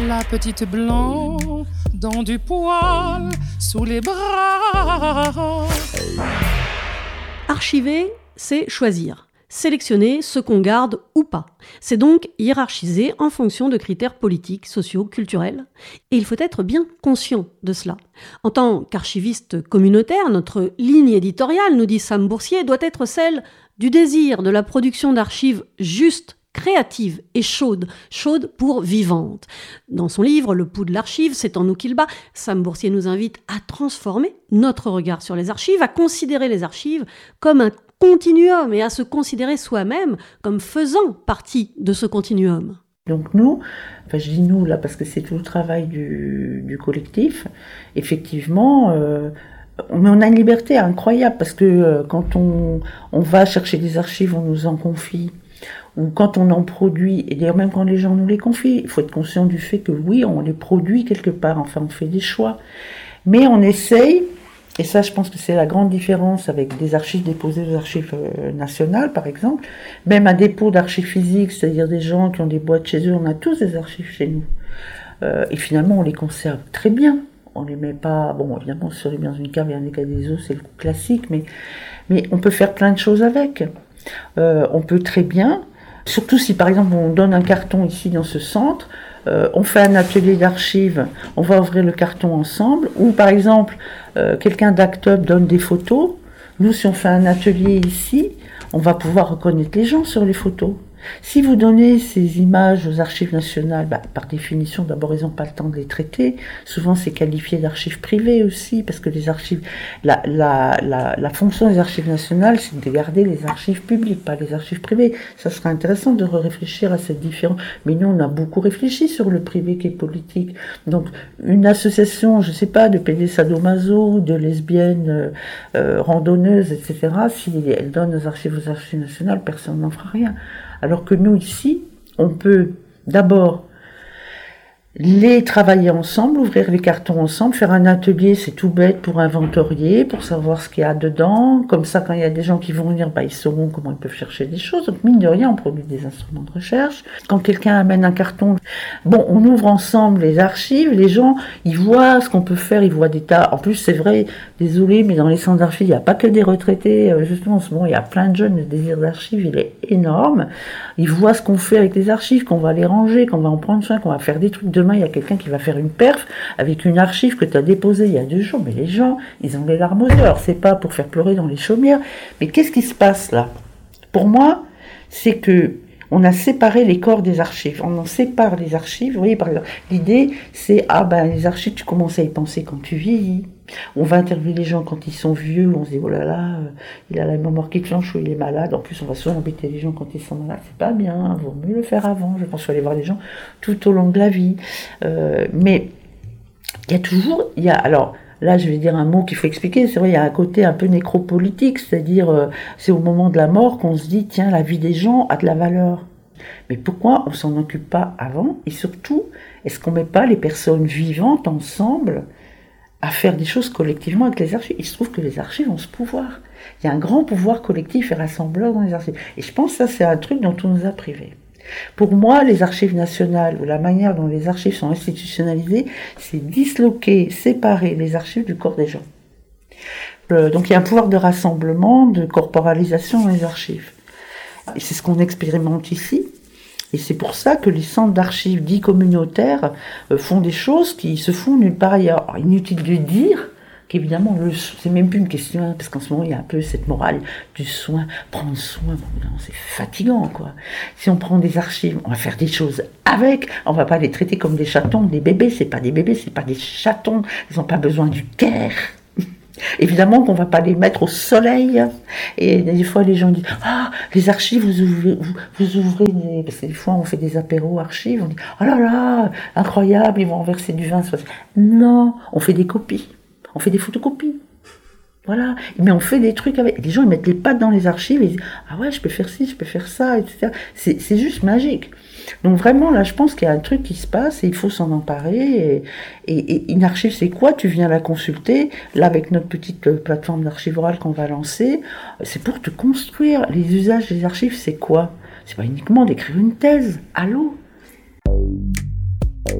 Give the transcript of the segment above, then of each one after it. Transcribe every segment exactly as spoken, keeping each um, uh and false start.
La petite blanc dans du poil sous les bras. Archiver, c'est choisir. Sélectionner ce qu'on garde ou pas. C'est donc hiérarchiser en fonction de critères politiques, sociaux, culturels. Et il faut être bien conscient de cela. En tant qu'archiviste communautaire, notre ligne éditoriale, nous dit Sam Boursier, doit être celle du désir de la production d'archives justes, créatives et chaudes, chaudes pour vivantes. Dans son livre « Le pouls de l'archive », c'est en nous qu'il bat, Sam Boursier nous invite à transformer notre regard sur les archives, à considérer les archives comme un continuum et à se considérer soi-même comme faisant partie de ce continuum. Donc nous, enfin je dis nous là parce que c'est tout le travail du, du collectif, effectivement, euh, mais on a une liberté incroyable parce que euh, quand on, on va chercher des archives, on nous en confie, ou quand on en produit, et d'ailleurs même quand les gens nous les confient, il faut être conscient du fait que oui, on les produit quelque part, enfin on fait des choix, mais on essaye. Et ça, je pense que c'est la grande différence avec des archives déposées aux archives nationales, par exemple. Même un dépôt d'archives physiques, c'est-à-dire des gens qui ont des boîtes chez eux, on a tous des archives chez nous. Euh, et finalement, on les conserve très bien. On les met pas... Bon, évidemment, si on les met dans une cave et un état des eaux, c'est le classique, mais, mais on peut faire plein de choses avec. Euh, on peut très bien, surtout si, par exemple, on donne un carton ici dans ce centre, Euh, on fait un atelier d'archives, on va ouvrir le carton ensemble, ou par exemple, euh, quelqu'un d'Act Up donne des photos. Nous, si on fait un atelier ici, on va pouvoir reconnaître les gens sur les photos. Si vous donnez ces images aux archives nationales, bah, par définition, d'abord, ils n'ont pas le temps de les traiter. Souvent, c'est qualifié d'archives privées aussi, parce que les archives, la, la, la, la fonction des archives nationales, c'est de garder les archives publiques, pas les archives privées. Ça serait intéressant de réfléchir à cette différence. Mais nous, on a beaucoup réfléchi sur le privé qui est politique. Donc, une association, je sais pas, de pédés sadomaso, de lesbiennes euh, euh, randonneuses, et cetera, si elle donne aux archives aux archives nationales, personne n'en fera rien. Alors que nous, ici, on peut d'abord les travailler ensemble, ouvrir les cartons ensemble, faire un atelier, c'est tout bête, pour inventorier, pour savoir ce qu'il y a dedans. Comme ça, quand il y a des gens qui vont venir, bah, ils sauront comment ils peuvent chercher des choses. Donc, mine de rien, on produit des instruments de recherche. Quand quelqu'un amène un carton, bon, on ouvre ensemble les archives, les gens, ils voient ce qu'on peut faire, ils voient des tas. En plus, c'est vrai, désolé, mais dans les centres d'archives, il n'y a pas que des retraités. Justement, en ce moment, il y a plein de jeunes, le désir d'archives, il est énorme. Ils voient ce qu'on fait avec les archives, qu'on va les ranger, qu'on va en prendre soin, qu'on va faire des trucs. Demain, il y a quelqu'un qui va faire une perf avec une archive que tu as déposée il y a deux jours. Mais les gens, ils ont les larmes aux yeux. Alors, c'est pas pour faire pleurer dans les chaumières. Mais qu'est-ce qui se passe là ? Pour moi, c'est que on a séparé les corps des archives. On en sépare les archives. Vous voyez, par exemple, l'idée, c'est, ah ben, les archives, tu commences à y penser quand tu vieillis. On va interviewer les gens quand ils sont vieux, on se dit, oh là là, euh, il a la mémoire qui flanche ou il est malade. En plus, on va souvent embêter les gens quand ils sont malades. C'est pas bien, vaut mieux le faire avant. Je pense qu'il faut aller voir les gens tout au long de la vie. Euh, mais il y a toujours, il y a, alors, là, je vais dire un mot qu'il faut expliquer. C'est vrai, il y a un côté un peu nécropolitique, c'est-à-dire, euh, c'est au moment de la mort qu'on se dit, tiens, la vie des gens a de la valeur. Mais pourquoi on s'en occupe pas avant ? Et surtout, est-ce qu'on met pas les personnes vivantes ensemble à faire des choses collectivement avec les archives ? Il se trouve que les archives ont ce pouvoir. Il y a un grand pouvoir collectif et rassembleur dans les archives. Et je pense que ça, c'est un truc dont on nous a privés. Pour moi, les archives nationales, ou la manière dont les archives sont institutionnalisées, c'est disloquer, séparer les archives du corps des gens. Euh, donc il y a un pouvoir de rassemblement, de corporalisation dans les archives. Et c'est ce qu'on expérimente ici. Et c'est pour ça que les centres d'archives dits communautaires euh, font des choses qui se font nulle part ailleurs. Alors, inutile de dire qu'évidemment, le, c'est même plus une question, hein, parce qu'en ce moment, il y a un peu cette morale du soin, prendre soin, bon, non, c'est fatigant, quoi. Si on prend des archives, on va faire des choses avec, on va pas les traiter comme des chatons, des bébés, c'est pas des bébés, c'est pas des chatons, ils n'ont pas besoin du care. Évidemment qu'on va pas les mettre au soleil. Et des fois les gens disent ah les archives vous ouvrez vous, vous ouvrez des... parce que des fois on fait des apéros archives, on dit oh là là incroyable, ils vont renverser du vin. Non, on fait des copies, on fait des photocopies. Voilà, mais on fait des trucs avec. Les gens ils mettent les pattes dans les archives et ils disent ah ouais je peux faire ci, je peux faire ça, et cetera. C'est, c'est juste magique. Donc vraiment là je pense qu'il y a un truc qui se passe et il faut s'en emparer. Et, et, et une archive c'est quoi ? Tu viens la consulter. Là avec notre petite plateforme d'archives orales qu'on va lancer, c'est pour te construire. Les usages des archives c'est quoi ? C'est pas uniquement d'écrire une thèse. Allô ?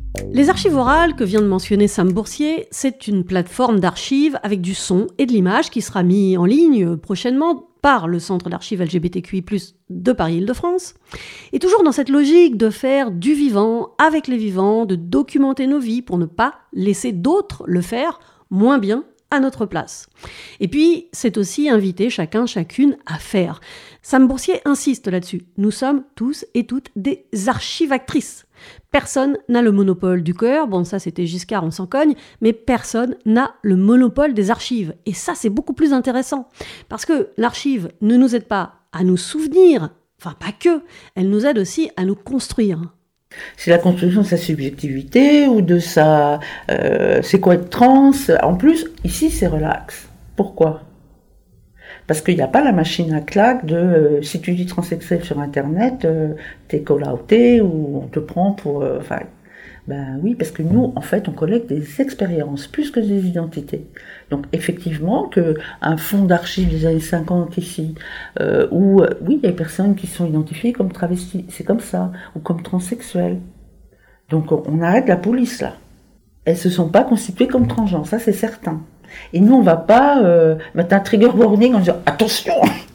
Les archives orales que vient de mentionner Sam Boursier, c'est une plateforme d'archives avec du son et de l'image qui sera mis en ligne prochainement par le Centre d'archives L G B T Q I plus, de Paris-Île-de-France. Et toujours dans cette logique de faire du vivant avec les vivants, de documenter nos vies pour ne pas laisser d'autres le faire moins bien à notre place. Et puis, c'est aussi inviter chacun, chacune à faire. Sam Boursier insiste là-dessus. Nous sommes tous et toutes des archivactrices. Personne n'a le monopole du cœur, bon ça c'était Giscard, on s'en cogne, mais personne n'a le monopole des archives. Et ça c'est beaucoup plus intéressant, parce que l'archive ne nous aide pas à nous souvenir, enfin pas que, elle nous aide aussi à nous construire. C'est la construction de sa subjectivité ou de sa... Euh, c'est quoi être trans ? En plus, ici c'est relax. Pourquoi ? Parce qu'il n'y a pas la machine à claque de euh, si tu dis transsexuel sur internet, euh, t'es call-outé ou on te prend pour... Euh, enfin, ben oui, parce que nous, en fait, on collecte des expériences plus que des identités. Donc effectivement, qu'un fonds d'archives des années cinquante ici, euh, où euh, oui, il y a des personnes qui sont identifiées comme travestis, c'est comme ça, ou comme transsexuels. Donc on, on arrête la police là. Elles se sont pas constituées comme transgenres, ça c'est certain. Et nous, on va pas euh, mettre un trigger warning en disant « Attention,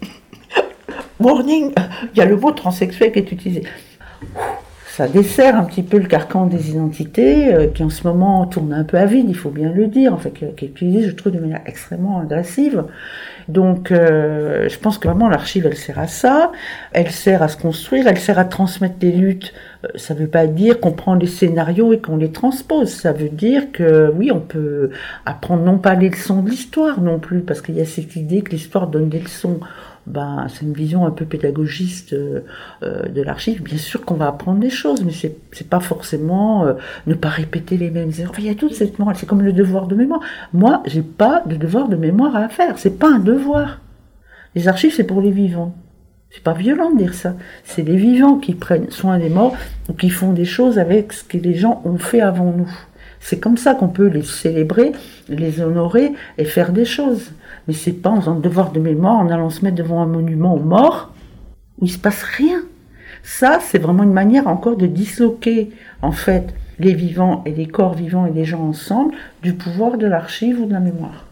warning, il y a le mot transsexuel qui est utilisé. » Ça dessert un petit peu le carcan des identités euh, qui en ce moment tourne un peu à vide, il faut bien le dire, en fait, qui, qui est utilisé, je trouve, de manière extrêmement agressive. Donc, euh, je pense que vraiment l'archive, elle sert à ça, elle sert à se construire, elle sert à transmettre les luttes. Euh, ça ne veut pas dire qu'on prend les scénarios et qu'on les transpose, ça veut dire que, oui, on peut apprendre non pas les leçons de l'histoire non plus, parce qu'il y a cette idée que l'histoire donne des leçons. Ben, c'est une vision un peu pédagogique euh, euh, de l'archive. Bien sûr qu'on va apprendre des choses, mais c'est, c'est pas forcément euh, ne pas répéter les mêmes erreurs. Enfin, il y a toute cette morale. C'est comme le devoir de mémoire. Moi, j'ai pas de devoir de mémoire à faire. C'est pas un devoir. Les archives, c'est pour les vivants. C'est pas violent de dire ça. C'est les vivants qui prennent soin des morts ou qui font des choses avec ce que les gens ont fait avant nous. C'est comme ça qu'on peut les célébrer, les honorer et faire des choses. Mais c'est pas en faisant devoir de mémoire, en allant se mettre devant un monument aux morts, où il se passe rien. Ça, c'est vraiment une manière encore de disloquer, en fait, les vivants et les corps vivants et les gens ensemble du pouvoir de l'archive ou de la mémoire.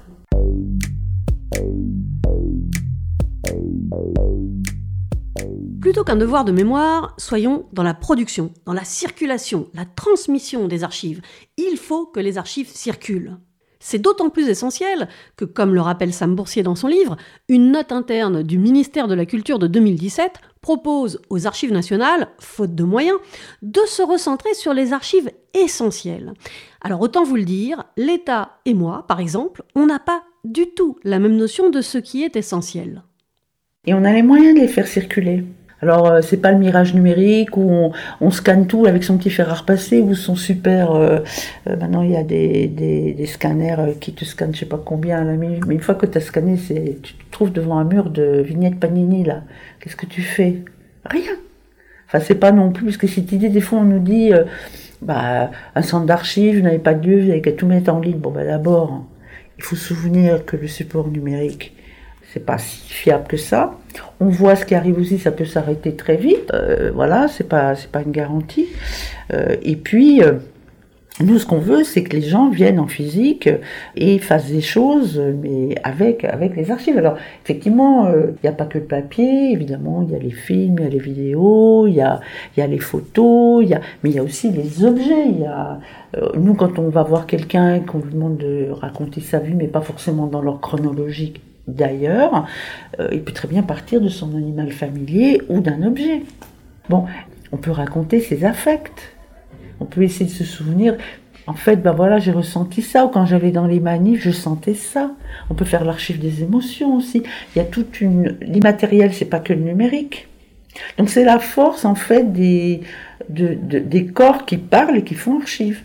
Plutôt qu'un devoir de mémoire, soyons dans la production, dans la circulation, la transmission des archives. Il faut que les archives circulent. C'est d'autant plus essentiel que, comme le rappelle Sam Boursier dans son livre, une note interne du ministère de la Culture de deux mille dix-sept propose aux archives nationales, faute de moyens, de se recentrer sur les archives essentielles. Alors autant vous le dire, l'État et moi, par exemple, on n'a pas du tout la même notion de ce qui est essentiel. Et on a les moyens de les faire circuler. Alors, euh, c'est pas le mirage numérique où on, on scanne tout avec son petit fer à repasser ou son super... Euh, euh, maintenant, il y a des, des, des scanners qui te scannent je sais pas combien à la minute. Mais une fois que tu as scanné, c'est, tu te trouves devant un mur de vignettes Panini, là. Qu'est-ce que tu fais ? Rien. Enfin, c'est pas non plus... Parce que cette idée, des fois, on nous dit... Euh, bah, un centre d'archives, vous n'avez pas de lieu, vous n'avez qu'à tout mettre en ligne. Bon, bah d'abord, il faut se souvenir que le support numérique... c'est pas si fiable que ça. On voit ce qui arrive aussi, ça peut s'arrêter très vite. Euh, voilà, c'est pas, c'est pas une garantie. Euh, et puis, euh, nous, ce qu'on veut, c'est que les gens viennent en physique et fassent des choses, mais avec, avec les archives. Alors, effectivement, il euh, n'y a pas que le papier, évidemment, il y a les films, il y a les vidéos, il y a, il y a les photos, il y a, mais il y a aussi les objets. Il y a, euh, nous, quand on va voir quelqu'un, qu'on lui demande de raconter sa vie, mais pas forcément dans l'ordre chronologique, d'ailleurs, euh, il peut très bien partir de son animal familier ou d'un objet. Bon, on peut raconter ses affects. On peut essayer de se souvenir. En fait, ben voilà, j'ai ressenti ça. Ou quand j'allais dans les manifs, je sentais ça. On peut faire l'archive des émotions aussi. Il y a toute une... L'immatériel, c'est pas que le numérique. Donc c'est la force, en fait, des, de, de, des corps qui parlent et qui font archive.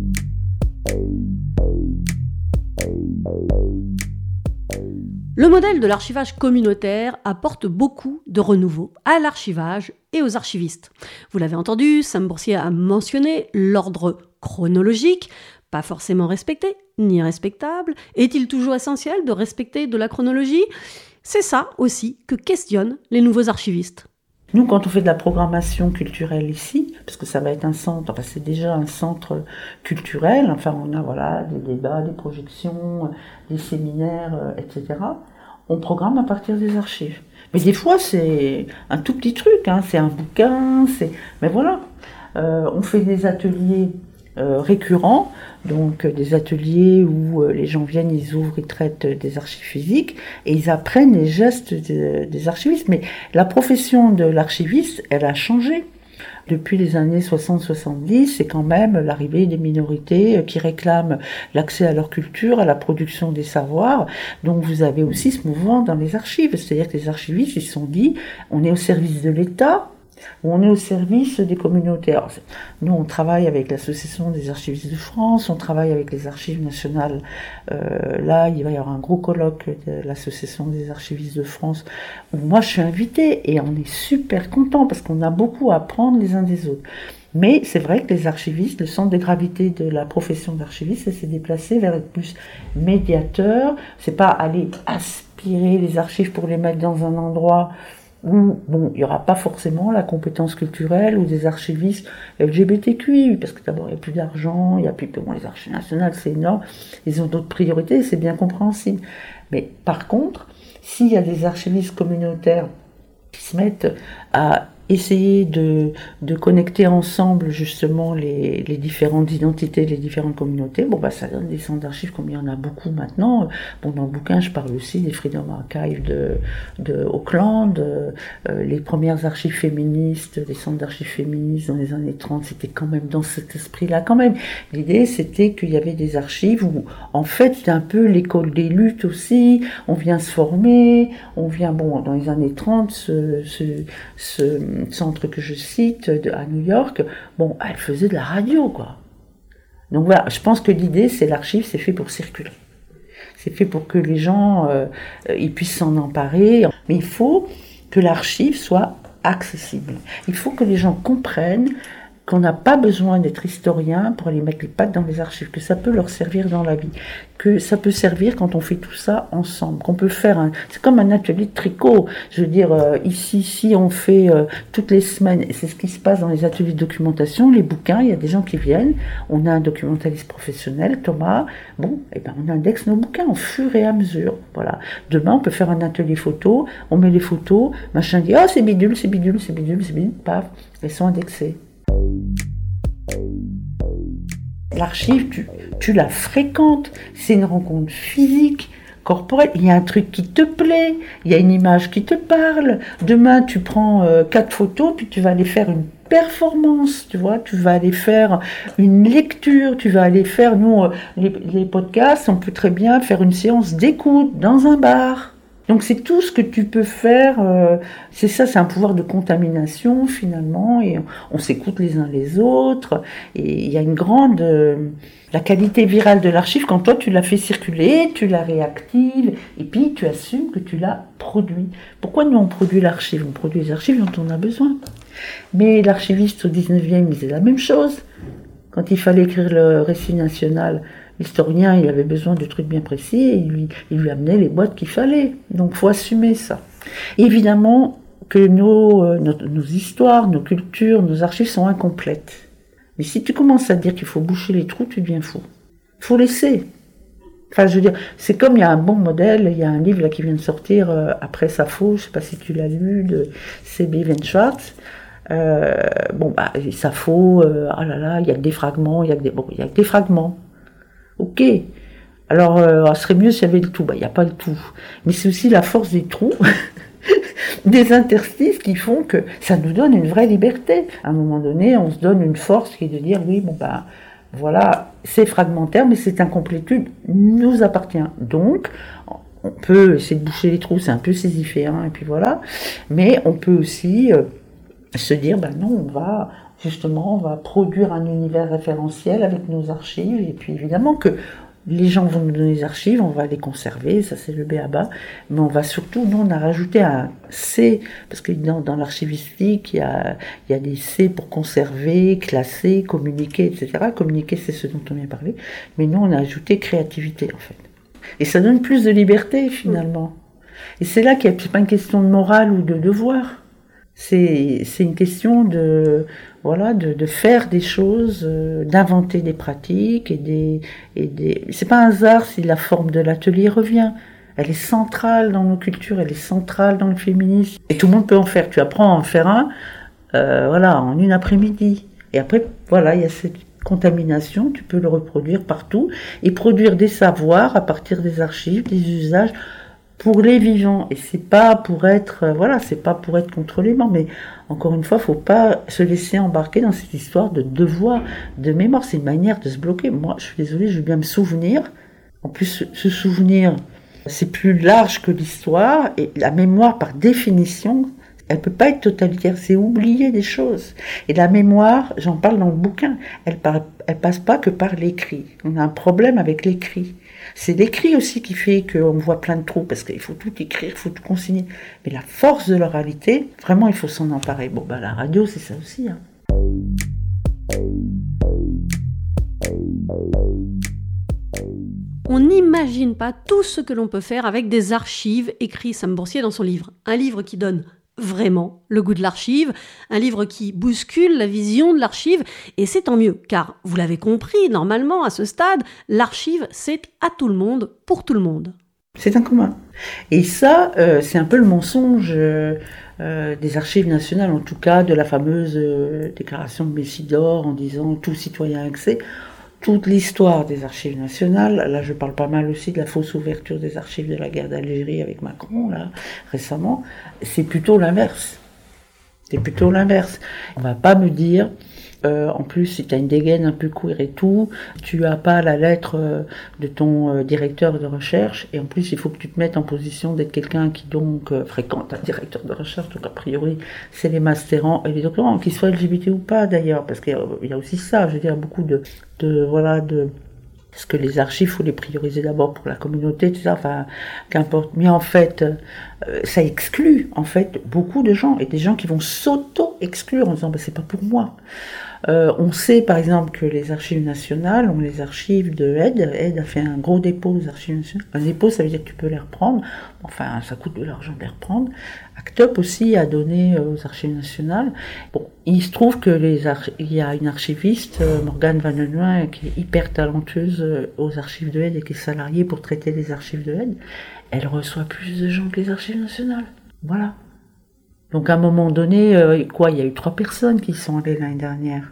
Le modèle de l'archivage communautaire apporte beaucoup de renouveau à l'archivage et aux archivistes. Vous l'avez entendu, Sam Boursier a mentionné l'ordre chronologique, pas forcément respecté, ni respectable. Est-il toujours essentiel de respecter de la chronologie ? C'est ça aussi que questionnent les nouveaux archivistes. Nous, quand on fait de la programmation culturelle ici, parce que ça va être un centre, enfin c'est déjà un centre culturel, enfin on a voilà des débats, des projections, des séminaires, et cetera. On programme à partir des archives. Mais des fois c'est un tout petit truc, hein, c'est un bouquin, c'est. Mais voilà, euh, on fait des ateliers euh, récurrents, donc euh, des ateliers où euh, les gens viennent, ils ouvrent, ils traitent des archives physiques et ils apprennent les gestes de, des archivistes. Mais la profession de l'archiviste, elle a changé. Depuis les années soixante soixante-dix, c'est quand même l'arrivée des minorités qui réclament l'accès à leur culture, à la production des savoirs. Donc vous avez aussi ce mouvement dans les archives, c'est-à-dire que les archivistes, ils se sont dit, on est au service de l'État, ou on est au service des communautés. Alors, nous, on travaille avec l'Association des archivistes de France, on travaille avec les archives nationales. Euh, là, il va y avoir un gros colloque de l'Association des archivistes de France, où moi, je suis invitée, et on est super contents, parce qu'on a beaucoup à apprendre les uns des autres. Mais c'est vrai que les archivistes, le centre de gravité de la profession d'archiviste, ça s'est déplacé vers être plus médiateur. C'est pas aller aspirer les archives pour les mettre dans un endroit où, bon, il n'y aura pas forcément la compétence culturelle ou des archivistes L G B T Q I, parce que d'abord, il n'y a plus d'argent, il n'y a plus, bon, les archives nationales, c'est énorme, ils ont d'autres priorités, c'est bien compréhensible. Mais par contre, s'il y a des archivistes communautaires qui se mettent à essayer de, de connecter ensemble justement les, les différentes identités, les différentes communautés, bon bah ça donne des centres d'archives comme il y en a beaucoup maintenant. Bon, dans le bouquin je parle aussi des Freedom Archives de, de Auckland, euh, les premières archives féministes, les centres d'archives féministes dans les années trente, c'était quand même dans cet esprit-là quand même. L'idée c'était qu'il y avait des archives où en fait c'était un peu l'école des luttes aussi, on vient se former, on vient, bon dans les années trente, ce, ce, ce centre que je cite de, à New York, bon, elle faisait de la radio, quoi. Donc voilà, je pense que l'idée, c'est l'archive, c'est fait pour circuler. C'est fait pour que les gens, euh, ils puissent s'en emparer. Mais il faut que l'archive soit accessible. Il faut que les gens comprennent qu'on n'a pas besoin d'être historien pour aller mettre les pattes dans les archives, que ça peut leur servir dans la vie, que ça peut servir quand on fait tout ça ensemble, qu'on peut faire un... C'est comme un atelier de tricot. Je veux dire, euh, ici, si on fait euh, toutes les semaines, et c'est ce qui se passe dans les ateliers de documentation, les bouquins, il y a des gens qui viennent, on a un documentaliste professionnel, Thomas, bon, et ben on indexe nos bouquins au fur et à mesure, voilà. Demain, on peut faire un atelier photo, on met les photos, machin dit, oh, c'est bidule, c'est bidule, c'est bidule, c'est bidule, paf, elles sont indexées. L'archive, tu, tu la fréquentes, c'est une rencontre physique, corporelle, il y a un truc qui te plaît, il y a une image qui te parle. Demain, tu prends euh, quatre photos, puis tu vas aller faire une performance, tu vois, tu vas aller faire une lecture, tu vas aller faire, nous, euh, les, les podcasts, on peut très bien faire une séance d'écoute dans un bar. Donc c'est tout ce que tu peux faire, euh, c'est ça, c'est un pouvoir de contamination finalement, et on, on s'écoute les uns les autres, et il y a une grande... Euh, la qualité virale de l'archive, quand toi tu l'as fait circuler, tu la réactives, et puis tu assumes que tu l'as produit. Pourquoi nous on produit l'archive ? On produit les archives dont on a besoin. Mais l'archiviste au dix-neuvième, il faisait la même chose. Quand il fallait écrire le récit national, l'historien, il avait besoin de trucs bien précis et il lui, il lui amenait les boîtes qu'il fallait. Donc, il faut assumer ça. Et évidemment que nos, euh, nos, nos histoires, nos cultures, nos archives sont incomplètes. Mais si tu commences à dire qu'il faut boucher les trous, tu deviens fou. Il faut laisser. Enfin, je veux dire, c'est comme il y a un bon modèle, il y a un livre là qui vient de sortir, euh, Après Sappho, je ne sais pas si tu l'as lu, de C B Schwartz. Euh, bon, bah, Sappho, euh, ah là là, il y a que des fragments, il y a que des, bon, il y a que des fragments. Ok. Alors, euh, ce serait mieux s'il y avait le tout. Bah, il n'y a pas le tout. Mais c'est aussi la force des trous, des interstices qui font que ça nous donne une vraie liberté. À un moment donné, on se donne une force qui est de dire, oui, bon, bah, voilà, c'est fragmentaire, mais cette incomplétude nous appartient. Donc, on peut essayer de boucher les trous, c'est un peu sisyphéen, et puis voilà. Mais on peut aussi euh, se dire, ben non, on va... Justement, on va produire un univers référentiel avec nos archives, et puis évidemment que les gens vont nous donner les archives, on va les conserver, ça c'est le b a ba, mais on va surtout, nous on a rajouté un C, parce que dans, dans l'archivistique, il y a, il y a des C pour conserver, classer, communiquer, et cetera. Communiquer, c'est ce dont on vient parler, mais nous on a ajouté créativité en fait. Et ça donne plus de liberté finalement. Et c'est là qu'il n'y a pas une question de morale ou de devoir. C'est, c'est une question de, voilà, de, de faire des choses, euh, d'inventer des pratiques et des, et des. C'est pas un hasard si la forme de l'atelier revient. Elle est centrale dans nos cultures, elle est centrale dans le féminisme. Et tout le monde peut en faire. Tu apprends à en faire un, euh, voilà, en une après-midi. Et après, voilà, il y a cette contamination, tu peux le reproduire partout et produire des savoirs à partir des archives, des usages pour les vivants. Et c'est pas pour être, euh, voilà, c'est pas pour être contre les morts, mais encore une fois, faut pas se laisser embarquer dans cette histoire de devoir, de mémoire. C'est une manière de se bloquer. Moi, je suis désolée, je veux bien me souvenir. En plus, se souvenir, c'est plus large que l'histoire, et la mémoire, par définition, elle peut pas être totalitaire, c'est oublier des choses. Et la mémoire, j'en parle dans le bouquin, elle, par, elle passe pas que par l'écrit. On a un problème avec l'écrit. C'est l'écrit aussi qui fait qu'on voit plein de trous, parce qu'il faut tout écrire, il faut tout consigner. Mais la force de l'oralité, vraiment, il faut s'en emparer. Bon, bah la radio, c'est ça aussi, hein. On n'imagine pas tout ce que l'on peut faire avec des archives, écrit Sam Boursier dans son livre. Un livre qui donne vraiment le goût de l'archive, un livre qui bouscule la vision de l'archive, et c'est tant mieux, car vous l'avez compris, normalement, à ce stade, l'archive, c'est à tout le monde, pour tout le monde. C'est un commun. Et ça, euh, c'est un peu le mensonge euh, euh, des archives nationales, en tout cas de la fameuse euh, déclaration de Messidor en disant « tout citoyen a accès ». Toute l'histoire des archives nationales, là je parle pas mal aussi de la fausse ouverture des archives de la guerre d'Algérie avec Macron, là, récemment, c'est plutôt l'inverse. C'est plutôt l'inverse. On va pas me dire, euh, en plus si tu as une dégaine un peu queer et tout, tu as pas la lettre euh, de ton euh, directeur de recherche, et en plus il faut que tu te mettes en position d'être quelqu'un qui donc euh, fréquente un directeur de recherche, donc a priori c'est les mastérants et les doctorants, qu'ils soient L G B T ou pas d'ailleurs, parce qu'il y a aussi ça, je veux dire, beaucoup de, de voilà, de... Parce que les archives, il faut les prioriser d'abord pour la communauté, tout ça, enfin, qu'importe. Mais en fait, euh, ça exclut, en fait, beaucoup de gens, et des gens qui vont s'auto-exclure en disant, bah, c'est pas pour moi. Euh, on sait, par exemple, que les archives nationales ont les archives de Aide. Aide a fait un gros dépôt aux archives nationales. Un dépôt, ça veut dire que tu peux les reprendre. Enfin, ça coûte de l'argent de les reprendre. ACTUP aussi a donné aux archives nationales. Bon, il se trouve que les arch- il y a une archiviste, euh, Morgane Van Leeuwen, qui est hyper talentueuse euh, aux archives de Aide et qui est salariée pour traiter les archives de Aide. Elle reçoit plus de gens que les archives nationales. Voilà. Donc à un moment donné, euh, quoi, il y a eu trois personnes qui sont allées l'année dernière.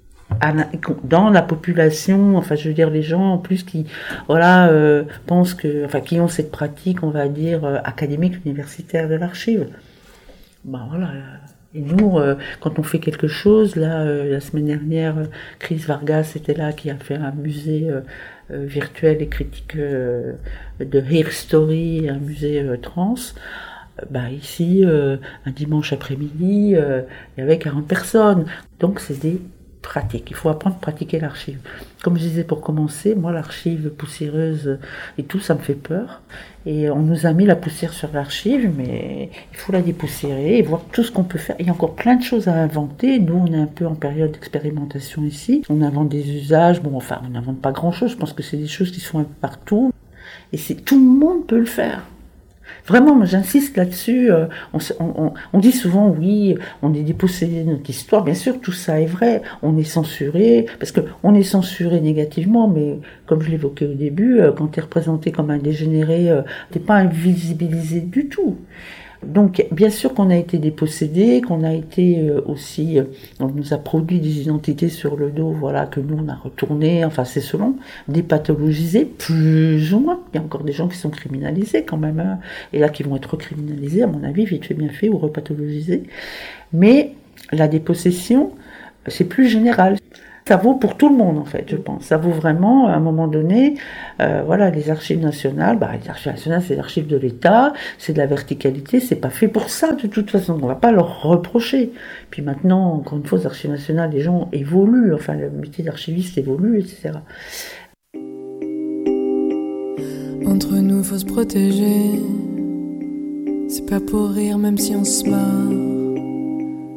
Dans la population, enfin je veux dire les gens en plus qui voilà euh, pensent que, enfin qui ont cette pratique, on va dire euh, académique, universitaire de l'archive. Ben voilà. Et nous, euh, quand on fait quelque chose, là euh, la semaine dernière, euh, Chris Vargas était là qui a fait un musée euh, euh, virtuel et critique euh, de Hair Story, un musée euh, trans. Bah ici, euh, un dimanche après-midi, euh, il y avait quarante personnes. Donc c'est des pratiques. Il faut apprendre à pratiquer l'archive. Comme je disais pour commencer, moi l'archive poussiéreuse et tout, ça me fait peur. Et on nous a mis la poussière sur l'archive, mais il faut la dépoussiérer et voir tout ce qu'on peut faire. Il y a encore plein de choses à inventer. Nous, on est un peu en période d'expérimentation ici. On invente des usages. Bon, enfin, on n'invente pas grand-chose. Je pense que c'est des choses qui sont un peu partout. Et c'est, tout le monde peut le faire. Vraiment, moi j'insiste là-dessus, euh, on, on, on dit souvent oui, on est dépossédé de notre histoire, bien sûr tout ça est vrai, on est censuré, parce qu'on est censuré négativement, mais comme je l'évoquais au début, euh, quand tu es représenté comme un dégénéré, euh, tu n'es pas invisibilisé du tout. Donc bien sûr qu'on a été dépossédé, qu'on a été euh, aussi, euh, on nous a produit des identités sur le dos, voilà, que nous on a retourné, enfin c'est selon, dépathologisé, plus ou moins. Il y a encore des gens qui sont criminalisés quand même, hein, et là qui vont être criminalisés, à mon avis, vite fait bien fait, ou repathologisés. Mais la dépossession, c'est plus général. Ça vaut pour tout le monde, en fait, je pense. Ça vaut vraiment, à un moment donné, euh, voilà, les archives nationales, bah, les archives nationales, c'est l'archive de l'État, c'est de la verticalité, c'est pas fait pour ça, de toute façon. On va pas leur reprocher. Puis maintenant, encore une fois, les archives nationales, les gens évoluent, enfin, le métier d'archiviste évolue, et cetera. Entre nous, faut se protéger. C'est pas pour rire, même si on se marre.